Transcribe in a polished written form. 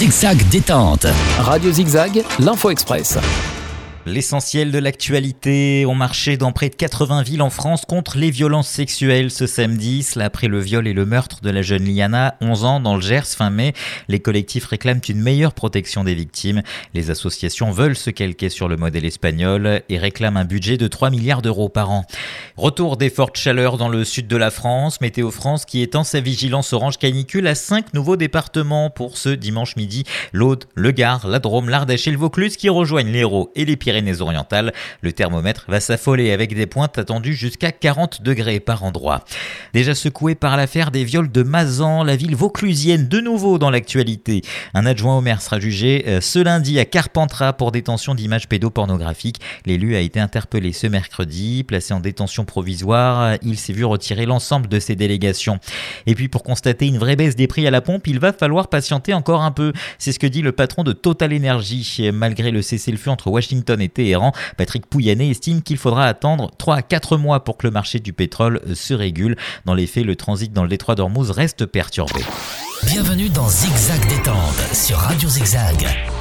Zigzag détente. Radio Zigzag, l'info express. L'essentiel de l'actualité ont marché dans près de 80 villes en France contre les violences sexuelles ce samedi. Cela après le viol et le meurtre de la jeune Liana, 11 ans, dans le Gers fin mai. Les collectifs réclament une meilleure protection des victimes. Les associations veulent se calquer sur le modèle espagnol et réclament un budget de 3 milliards d'euros par an. Retour des fortes chaleurs dans le sud de la France. Météo France qui étend sa vigilance orange canicule à 5 nouveaux départements pour ce dimanche midi. L'Aude, le Gard, la Drôme, l'Ardèche et le Vaucluse qui rejoignent l'Hérault et les Pyrénées-Orientales. Le thermomètre va s'affoler avec des pointes attendues jusqu'à 40 degrés par endroit. Déjà secouée par l'affaire des viols de Mazan, la ville vauclusienne de nouveau dans l'actualité. Un adjoint au maire sera jugé ce lundi à Carpentras pour détention d'images pédopornographiques. L'élu a été interpellé ce mercredi, placé en détention provisoire. Il s'est vu retirer l'ensemble de ses délégations. Et puis pour constater une vraie baisse des prix à la pompe, il va falloir patienter encore un peu. C'est ce que dit le patron de Total Energy. Malgré le cessez-le-feu entre Washington et Téhéran, Patrick Pouyanné estime qu'il faudra attendre 3 à 4 mois pour que le marché du pétrole se régule. Dans les faits, le transit dans le détroit d'Ormuz reste perturbé. Bienvenue dans Zigzag détente sur Radio Zigzag.